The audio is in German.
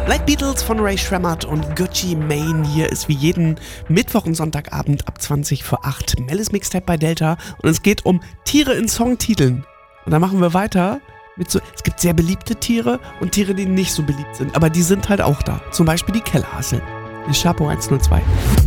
Black Beatles von Ray Shremmerd und Gucci Mane. Hier ist wie jeden Mittwoch und Sonntagabend ab 20 vor 8 Mellis Mixtape bei Delta. Und es geht um Tiere in Songtiteln. Und da machen wir weiter mit so, es gibt sehr beliebte Tiere und Tiere, die nicht so beliebt sind. Aber die sind halt auch da. Zum Beispiel die Kellerhassel. Die Chapeau 102.